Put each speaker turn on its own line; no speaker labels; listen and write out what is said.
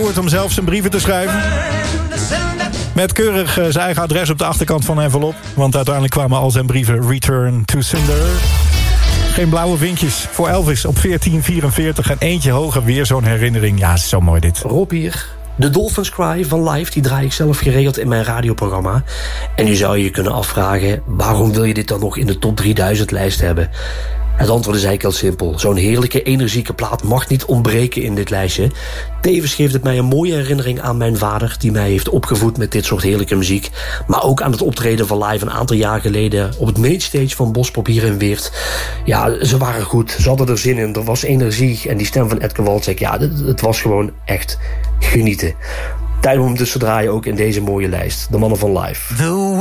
Stewart om zelf zijn brieven te schrijven. Met keurig zijn eigen adres op de achterkant van de envelop. Want uiteindelijk kwamen al zijn brieven Return to Cinder. Geen blauwe vinkjes voor Elvis op 1444. En eentje hoger weer zo'n herinnering. Ja, is zo mooi dit.
Rob hier. De Dolphins Cry van Live, die draai ik zelf geregeld in mijn radioprogramma. En nu zou je je kunnen afvragen, waarom wil je dit dan nog in de top 3000 lijst hebben? Het antwoord is eigenlijk heel simpel. Zo'n heerlijke, energieke plaat mag niet ontbreken in dit lijstje. Tevens geeft het mij een mooie herinnering aan mijn vader, die mij heeft opgevoed met dit soort heerlijke muziek. Maar ook aan het optreden van Live een aantal jaar geleden op het mainstage van Bospop hier in Weert. Ja, ze waren goed. Ze hadden er zin in. Er was energie. En die stem van Edgar Walczak, ja, het was gewoon echt genieten. Tijd om hem dus te draaien ook in deze mooie lijst. De mannen van Live.